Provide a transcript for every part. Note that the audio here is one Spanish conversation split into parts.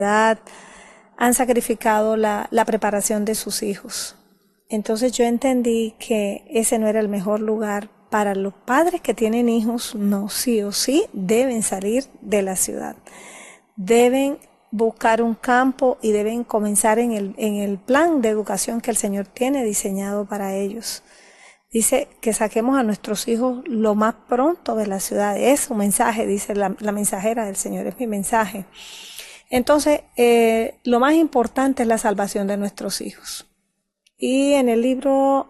han sacrificado la preparación de sus hijos. Entonces yo entendí que ese no era el mejor lugar para los padres que tienen hijos. No, sí o sí deben salir de la ciudad, deben buscar un campo y deben comenzar en el plan de educación que el Señor tiene diseñado para ellos. Dice que saquemos a nuestros hijos lo más pronto de la ciudad. Es su mensaje, dice la mensajera del Señor, es mi mensaje. Entonces, lo más importante es la salvación de nuestros hijos. Y en el libro,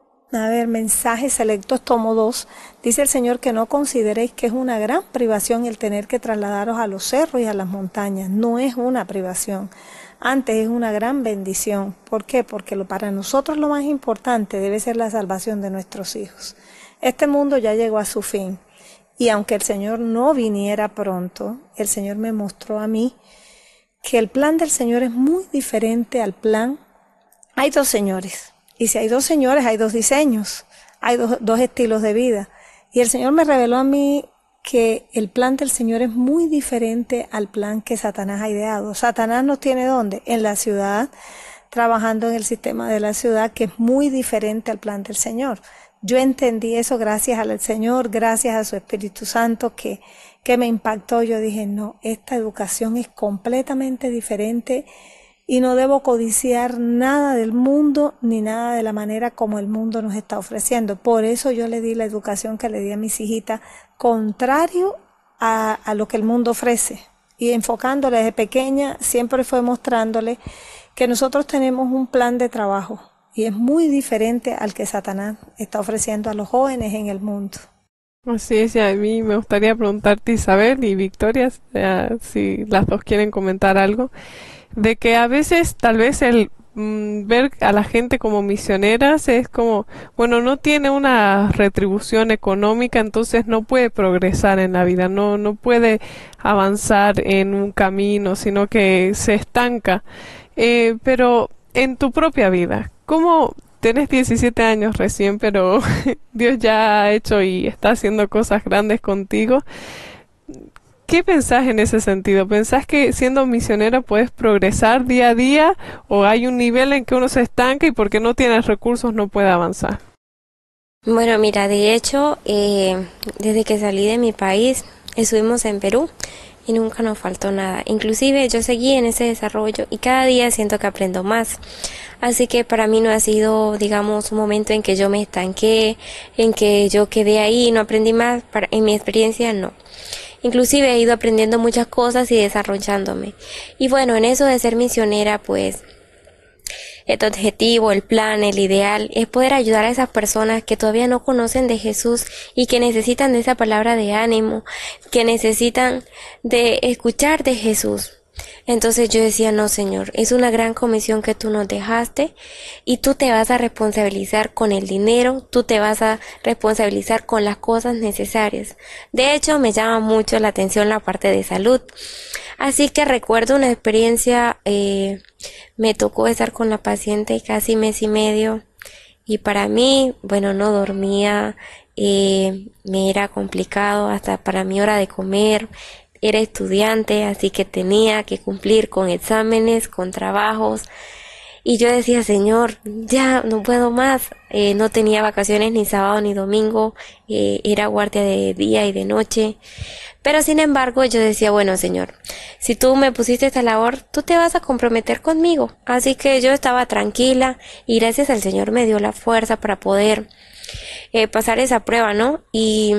Mensajes Selectos, tomo 2, dice el Señor que no consideréis que es una gran privación el tener que trasladaros a los cerros y a las montañas. No es una privación, antes es una gran bendición. ¿Por qué? Porque para nosotros lo más importante debe ser la salvación de nuestros hijos. Este mundo ya llegó a su fin, y aunque el Señor no viniera pronto, el Señor me mostró a mí que el plan del Señor es muy diferente al plan. Hay dos señores, y si hay dos señores hay dos diseños, hay dos estilos de vida, y el Señor me reveló a mí que el plan del Señor es muy diferente al plan que Satanás ha ideado. Satanás nos tiene ¿dónde? En la ciudad, trabajando en el sistema de la ciudad, que es muy diferente al plan del Señor. Yo entendí eso gracias al Señor, gracias a su Espíritu Santo que me impactó. Yo dije, no, esta educación es completamente diferente y no debo codiciar nada del mundo ni nada de la manera como el mundo nos está ofreciendo. Por eso yo le di la educación que le di a mis hijitas, contrario a lo que el mundo ofrece. Y enfocándole desde pequeña, siempre fue mostrándole que nosotros tenemos un plan de trabajo y es muy diferente al que Satanás está ofreciendo a los jóvenes en el mundo. Así es, y a mí me gustaría preguntarte, Isabel y Victoria, si las dos quieren comentar algo, de que a veces tal vez el ver a la gente como misioneras es como, bueno, no tiene una retribución económica, entonces no puede progresar en la vida, no puede avanzar en un camino, sino que se estanca. Pero en tu propia vida, ¿cómo? Tienes 17 años recién, pero Dios ya ha hecho y está haciendo cosas grandes contigo. ¿Qué pensás en ese sentido? ¿Pensás que siendo misionera puedes progresar día a día o hay un nivel en que uno se estanca y porque no tiene recursos no puede avanzar? Bueno, mira, de hecho, desde que salí de mi país, estuvimos en Perú y nunca nos faltó nada. Inclusive yo seguí en ese desarrollo y cada día siento que aprendo más. Así que para mí no ha sido, digamos, un momento en que yo me estanqué, en que yo quedé ahí y no aprendí más. En mi experiencia, no. Inclusive he ido aprendiendo muchas cosas y desarrollándome. Y bueno, en eso de ser misionera, pues, el objetivo, el plan, el ideal, es poder ayudar a esas personas que todavía no conocen de Jesús y que necesitan de esa palabra de ánimo, que necesitan de escuchar de Jesús. Entonces yo decía, no, Señor, es una gran comisión que tú nos dejaste y tú te vas a responsabilizar con el dinero, tú te vas a responsabilizar con las cosas necesarias. De hecho, me llama mucho la atención la parte de salud. Así que recuerdo una experiencia, me tocó estar con la paciente casi mes y medio y para mí, bueno, no dormía, me era complicado hasta para mi hora de comer. Era estudiante, así que tenía que cumplir con exámenes, con trabajos. Y yo decía, Señor, ya no puedo más. No tenía vacaciones ni sábado ni domingo. Era guardia de día y de noche. Pero sin embargo, yo decía, bueno, Señor, si tú me pusiste esta labor, tú te vas a comprometer conmigo. Así que yo estaba tranquila y gracias al Señor me dio la fuerza para poder pasar esa prueba, ¿no? Y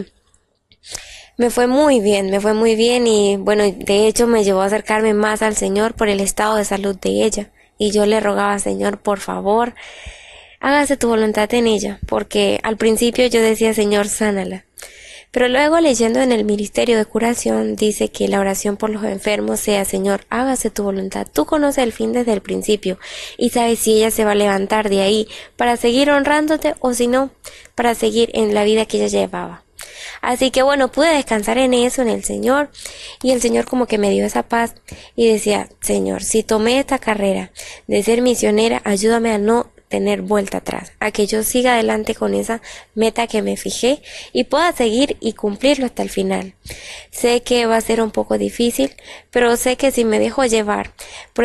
me fue muy bien y bueno, de hecho me llevó a acercarme más al Señor por el estado de salud de ella. Y yo le rogaba, Señor, por favor, hágase tu voluntad en ella, porque al principio yo decía, Señor, sánala. Pero luego leyendo en el Ministerio de Curación dice que la oración por los enfermos sea, Señor, hágase tu voluntad. Tú conoces el fin desde el principio y sabes si ella se va a levantar de ahí para seguir honrándote o si no, para seguir en la vida que ella llevaba. Así que bueno, pude descansar en eso, en el Señor, y el Señor como que me dio esa paz y decía, Señor, si tomé esta carrera de ser misionera, ayúdame a no tener vuelta atrás, a que yo siga adelante con esa meta que me fijé y pueda seguir y cumplirlo hasta el final. Sé que va a ser un poco difícil, pero sé que si me dejo llevar por